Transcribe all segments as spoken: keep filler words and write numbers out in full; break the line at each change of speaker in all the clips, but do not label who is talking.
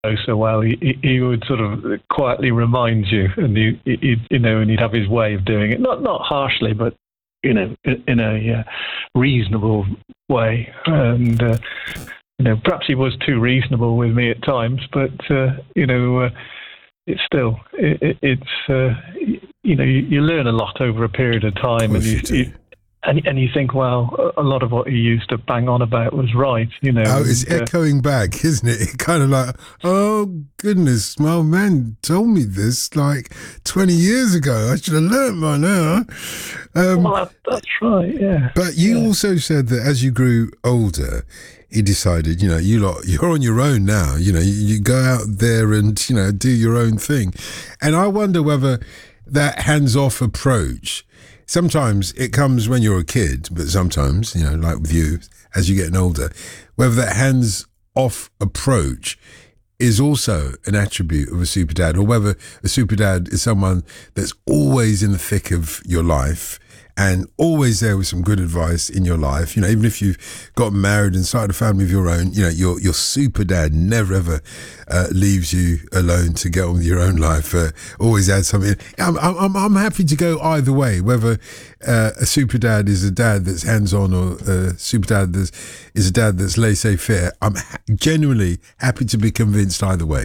so well, he, he would sort of quietly remind you, and you, you, you know, and he'd have his way of doing it, not not harshly, but you know, in, in a uh, reasonable way. And uh, you know, perhaps he was too reasonable with me at times, but uh, you know, uh, it's still it, it, it's uh, you know, you, you learn a lot over a period of time, and you. you And, and you think, well, a lot of what he used to bang on about was right, you know.
Oh, it's
and, uh,
echoing back, isn't it? It kind of like, oh, goodness, my old man told me this like twenty years ago. I should have learned by now. Um,
well, that, that's right, yeah.
But you
yeah.
also said that as you grew older, he decided, you know, you lot, you're on your own now. You know, you, you go out there and, you know, do your own thing. And I wonder whether that hands-off approach, sometimes it comes when you're a kid, but sometimes, you know, like with you, as you're getting older, whether that hands-off approach is also an attribute of a super dad, or whether a super dad is someone that's always in the thick of your life and always there with some good advice in your life. You know, even if you've got married and started a family of your own, you know, your your super dad never ever uh, leaves you alone to get on with your own life. Uh, always adds something. I'm, I'm I'm happy to go either way, whether uh, a super dad is a dad that's hands-on or a super dad that's, is a dad that's laissez-faire. I'm ha- genuinely happy to be convinced either way.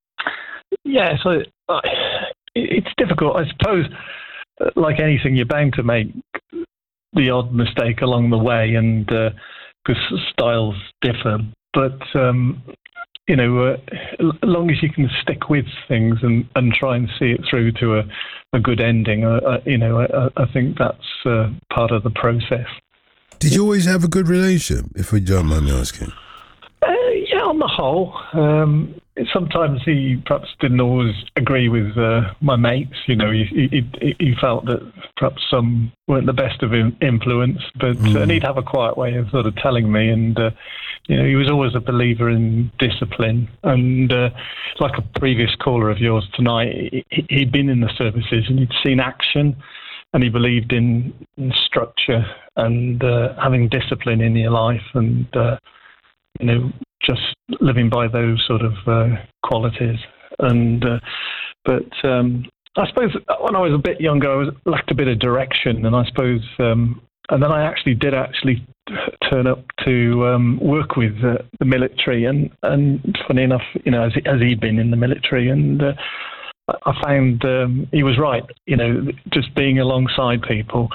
Yeah, so uh, it's difficult, I suppose. Like anything, you're bound to make the odd mistake along the way, and because uh, styles differ. But um, you know, uh, as long as you can stick with things and, and try and see it through to a, a good ending, uh, uh, you know, I, I think that's uh, part of the process.
Did you always have a good relationship, if we don't mind me asking?
Uh, yeah, on the whole. Um, sometimes he perhaps didn't always agree with uh, my mates. You know, he, he, he felt that perhaps some weren't the best of influence, but mm. uh, and he'd have a quiet way of sort of telling me. And uh, you know, he was always a believer in discipline. And uh, like a previous caller of yours tonight, he, he'd been in the services and he'd seen action, and he believed in, in structure and uh, having discipline in your life, and uh, you know, just living by those sort of uh, qualities. And uh, but um, I suppose when I was a bit younger, I was lacked a bit of direction, and I suppose um, and then I actually did actually turn up to um, work with uh, the military, and and funny enough, you know, as he, as he'd been in the military, and uh, I found um, he was right. You know, just being alongside people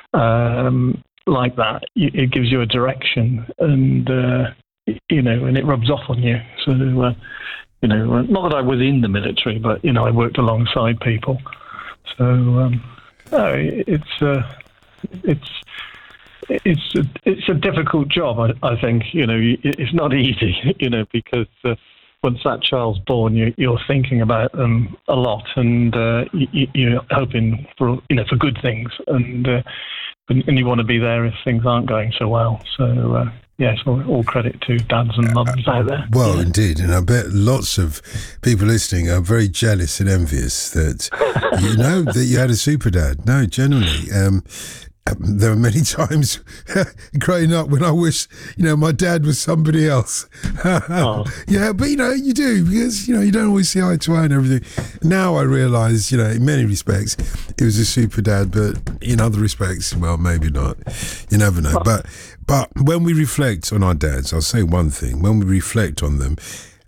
um, like that, it gives you a direction, and uh, you know, and it rubs off on you. So, uh, you know, not that I was in the military, but, you know, I worked alongside people. So, um, no, it's, uh, it's, it's, a, it's a difficult job, I, I think. You know, it's not easy, you know, because uh, once that child's born, you, you're thinking about them a lot, and uh, you, you're hoping for, you know, for good things, and, uh, and you want to be there if things aren't going so well. So, uh, yes, all, all credit to dads and mums out there.
Well,
yeah.
Indeed, and I bet lots of people listening are very jealous and envious that you know that you had a super dad. No, genuinely, um, there were many times growing up when I wish, you know, my dad was somebody else. oh. Yeah, but you know, you do, because you know you don't always see eye to eye and everything. Now I realise, you know, in many respects, it was a super dad, but in other respects, well, maybe not. You never know. But but when we reflect on our dads, I'll say one thing: when we reflect on them,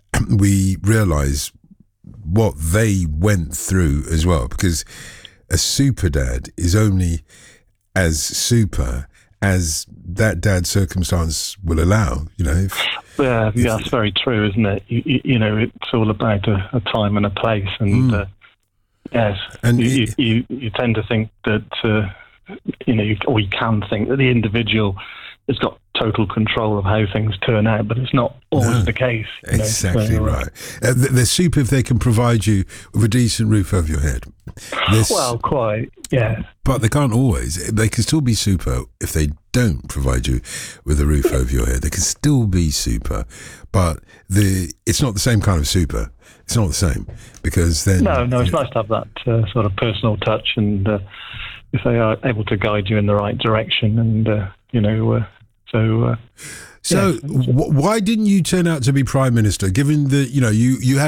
we realise what they went through as well, because a super dad is only as super as that dad's circumstance will allow, you know. If,
yeah,
if,
yeah, that's very true, isn't it? You, you, you know, it's all about a, a time and a place, and mm. uh, yes, and you, it, you, you tend to think that, uh, you know, you, or you can think that the individual has got total control of how things turn out, but it's not always no, the case.
Exactly
know, so,
right. Uh, they're super if they can provide you with a decent roof over your head. This,
well, quite, yeah.
But they can't always. They can still be super if they don't provide you with a roof over your head. They can still be super, but the it's not the same kind of super. It's not the same, because then...
No, no, it's nice to have that uh, sort of personal touch, and uh, if they are able to guide you in the right direction, and, uh, you know... Uh, So, uh,
So
yeah.
w- why didn't you turn out to be prime minister? Given that you know you you had